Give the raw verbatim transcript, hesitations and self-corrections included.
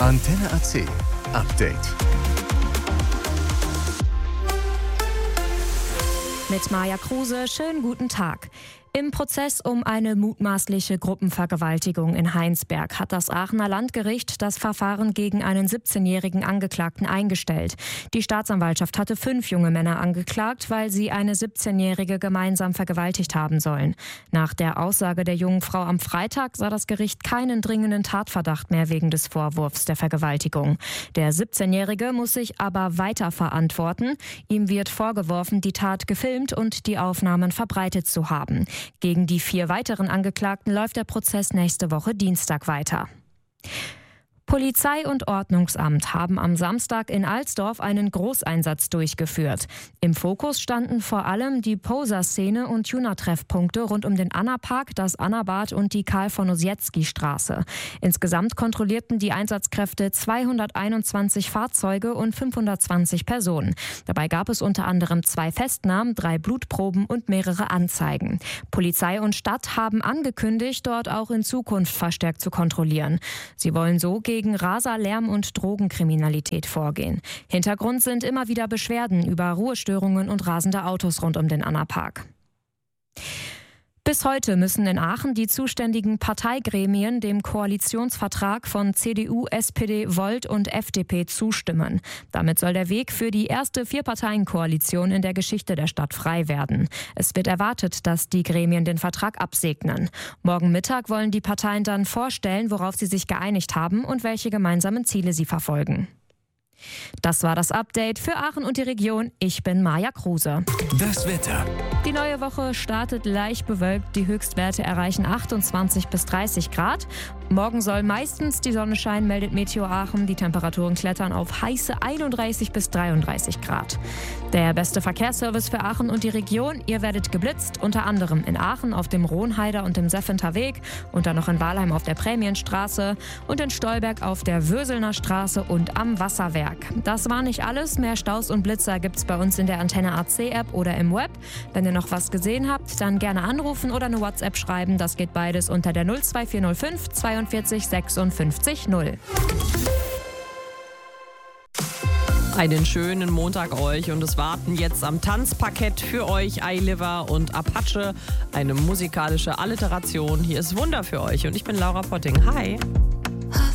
Antenne A C Update. Mit Maja Kruse, schönen guten Tag. Im Prozess um eine mutmaßliche Gruppenvergewaltigung in Heinsberg hat das Aachener Landgericht das Verfahren gegen einen siebzehnjährigen Angeklagten eingestellt. Die Staatsanwaltschaft hatte fünf junge Männer angeklagt, weil sie eine siebzehnjährige gemeinsam vergewaltigt haben sollen. Nach der Aussage der jungen Frau am Freitag sah das Gericht keinen dringenden Tatverdacht mehr wegen des Vorwurfs der Vergewaltigung. Der siebzehnjährige muss sich aber weiter verantworten. Ihm wird vorgeworfen, die Tat gefilmt und die Aufnahmen verbreitet zu haben. Gegen die vier weiteren Angeklagten läuft der Prozess nächste Woche Dienstag weiter. Polizei und Ordnungsamt haben am Samstag in Alsdorf einen Großeinsatz durchgeführt. Im Fokus standen vor allem die Poser-Szene und Tuner-Treffpunkte rund um den Anna-Park, das Annabad und die Karl-von-Ossietzky-Straße. Insgesamt kontrollierten die Einsatzkräfte zweihunderteinundzwanzig Fahrzeuge und fünfhundertzwanzig Personen. Dabei gab es unter anderem zwei Festnahmen, drei Blutproben und mehrere Anzeigen. Polizei und Stadt haben angekündigt, dort auch in Zukunft verstärkt zu kontrollieren. Sie wollen so gegen gegen Raser, Lärm und Drogenkriminalität vorgehen. Hintergrund sind immer wieder Beschwerden über Ruhestörungen und rasende Autos rund um den Anna-Park. Bis heute müssen in Aachen die zuständigen Parteigremien dem Koalitionsvertrag von C D U, S P D, Volt und F D P zustimmen. Damit soll der Weg für die erste Vier-Parteien-Koalition in der Geschichte der Stadt frei werden. Es wird erwartet, dass die Gremien den Vertrag absegnen. Morgen Mittag wollen die Parteien dann vorstellen, worauf sie sich geeinigt haben und welche gemeinsamen Ziele sie verfolgen. Das war das Update für Aachen und die Region. Ich bin Maja Kruse. Das Wetter. Die neue Woche startet leicht bewölkt. Die Höchstwerte erreichen achtundzwanzig bis dreißig Grad. Morgen soll meistens die Sonne scheinen, meldet Meteo Aachen. Die Temperaturen klettern auf heiße einunddreißig bis dreiunddreißig Grad. Der beste Verkehrsservice für Aachen und die Region. Ihr werdet geblitzt, unter anderem in Aachen auf dem Rohnheider und dem Seffenter Weg und dann noch in Walheim auf der Prämienstraße und in Stolberg auf der Würselner Straße und am Wasserwerk. Das war nicht alles. Mehr Staus und Blitzer gibt's bei uns in der Antenne A C App oder im Web. Wenn ihr noch was gesehen habt, dann gerne anrufen oder eine WhatsApp schreiben. Das geht beides unter der null zwei vier null fünf zweiundvierzig sechsundfünfzig null. Einen schönen Montag euch und es warten jetzt am Tanzparkett für euch Eiliver und Apache. Eine musikalische Alliteration. Hier ist Wunder für euch und ich bin Laura Potting. Hi!